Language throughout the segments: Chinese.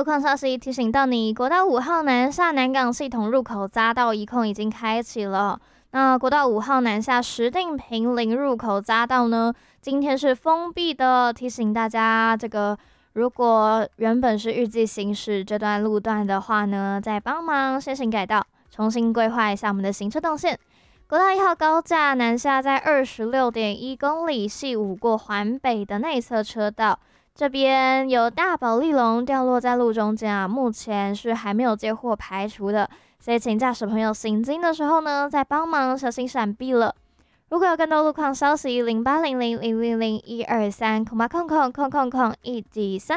路况消息提醒到你，国道5号南下南港系统入口匝道一控已经开启了。那国道5号南下石碇坪林入口匝道呢，今天是封闭的，提醒大家如果原本是预计行驶这段路段的话呢，再帮忙先行改道，重新规划一下我们的行车动线。国道1号高架南下在26.1公里，系5过环北的内侧车道，这边有大保利龙掉落在路中间啊，目前是还没有接获排除的，所以请驾驶朋友行经的时候呢，再帮忙小心闪避了。如果有更多路况消息，0800000123，0800000113。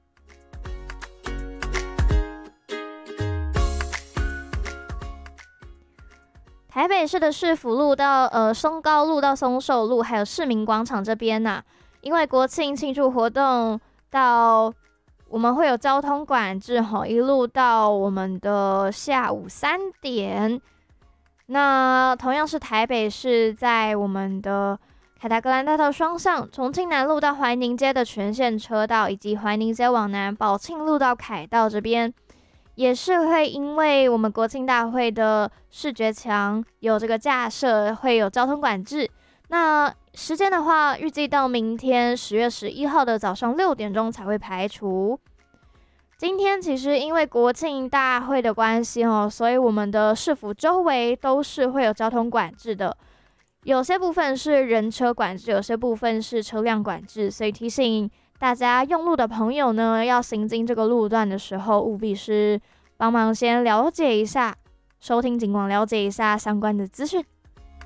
台北市的市府路到松高路到松寿路，还有市民广场这边呐，因为国庆庆祝活动到我们会有交通管制一路到我们的下午3点。那同样是台北市，在我们的凯达格兰大道双向，重庆南路到怀宁街的全线车道，以及怀宁街往南宝庆路到凯道这边，也是会因为我们国庆大会的视觉墙有这个架设，会有交通管制。那时间的话，预计到明天10月11号的早上6点钟才会排除。今天其实因为国庆大会的关系所以我们的市府周围都是会有交通管制的，有些部分是人车管制，有些部分是车辆管制，所以提醒大家用路的朋友呢，要行经这个路段的时候，务必是帮忙先了解一下，收听警广了解一下相关的资讯。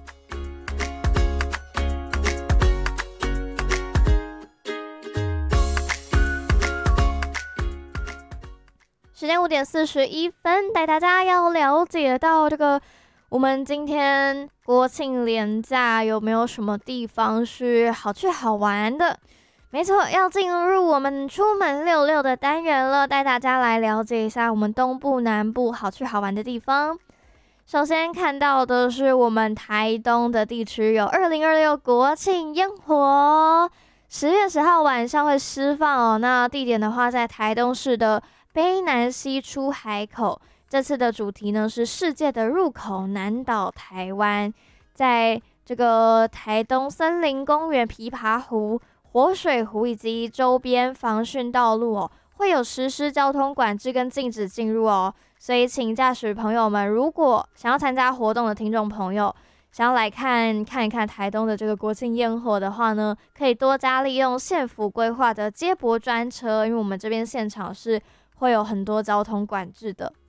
时间5点41分，带大家要了解到我们今天国庆连假有没有什么地方是好去好玩的？没错，要进入我们出门66的单元了，带大家来了解一下我们东部南部好去好玩的地方。首先看到的是我们台东的地区有2026国庆烟火，10月10号晚上会释放那地点的话在台东市的卑南溪出海口，这次的主题呢是世界的入口南岛台湾，在这个台东森林公园琵琶湖、活水湖以及周边防汛道路会有实施交通管制跟禁止进入所以请驾驶朋友们，如果想要参加活动的听众朋友，想要来看一看台东的这个国庆烟火的话呢，可以多加利用县府规划的接驳专车，因为我们这边现场是会有很多交通管制的。